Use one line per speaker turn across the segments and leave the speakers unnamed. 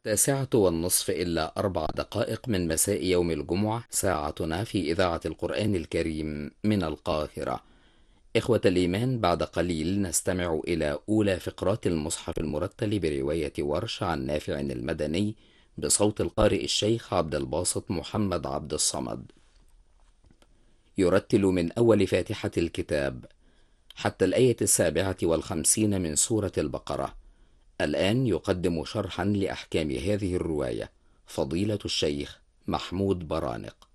9:30 إلا 4 دقائق من مساء يوم الجمعة، ساعتنا في إذاعة القرآن الكريم من القاهرة. إخوة الإيمان، بعد قليل نستمع إلى أولى فقرات المصحف المرتل برواية ورش عن نافع المدني بصوت القارئ الشيخ عبد الباسط محمد عبد الصمد. يرتل من أول فاتحة الكتاب حتى الآية 57 من سورة البقرة. الآن يقدم شرحا لأحكام هذه الرواية فضيلة الشيخ محمود برانق.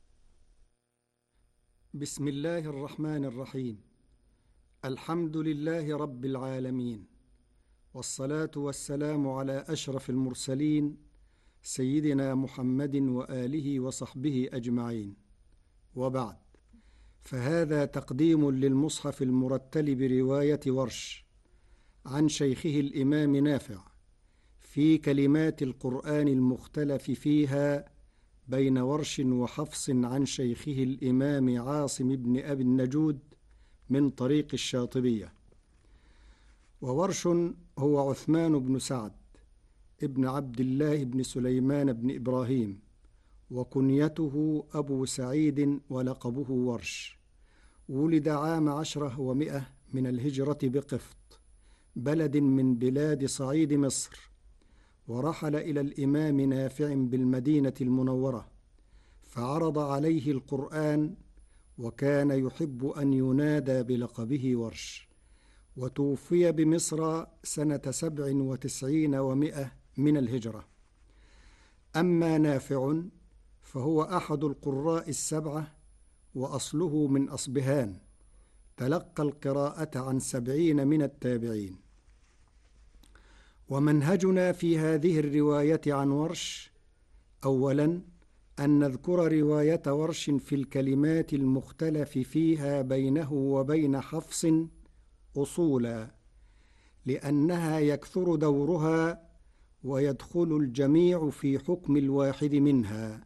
بسم الله الرحمن الرحيم. الحمد لله رب العالمين، والصلاة والسلام على أشرف المرسلين سيدنا محمد وآله وصحبه أجمعين، وبعد، فهذا تقديم للمصحف المرتل برواية ورش عن شيخه الإمام نافع في كلمات القرآن المختلف فيها بين ورش وحفص عن شيخه الإمام عاصم بن أبي النجود من طريق الشاطبية. وورش هو عثمان بن سعد ابن عبد الله بن سليمان بن إبراهيم، وكنيته أبو سعيد ولقبه ورش. ولد عام 10 و100 من الهجرة بقفط، بلد من بلاد صعيد مصر، ورحل إلى الإمام نافع بالمدينة المنورة فعرض عليه القرآن، وكان يحب أن ينادى بلقبه ورش. وتوفي بمصر سنة 97 و100 من الهجرة. أما نافع فهو أحد القراء السبعة، وأصله من أصبهان، تلقى القراءة عن 70 من التابعين. ومنهجنا في هذه الرواية عن ورش: أولاً أن نذكر رواية ورش في الكلمات المختلف فيها بينه وبين حفص أصولا، لأنها يكثر دورها ويدخل الجميع في حكم الواحد منها.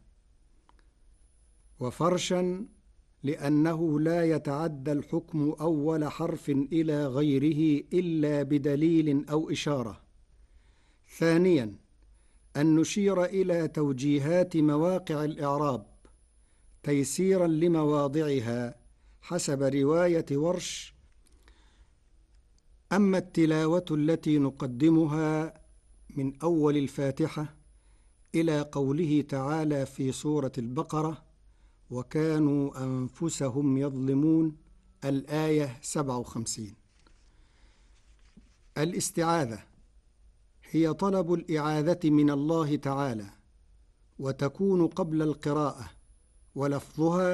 وفرشا لأنه لا يتعدى الحكم أول حرف إلى غيره إلا بدليل أو إشارة. ثانيا أن نشير إلى توجيهات مواقع الإعراب تيسيرا لمواضعها حسب رواية ورش. أما التلاوة التي نقدمها من أول الفاتحة إلى قوله تعالى في سورة البقرة: وكانوا أنفسهم يظلمون، الآية 57. الاستعاذة هي طلب الإعاذة من الله تعالى، وتكون قبل القراءة، ولفظها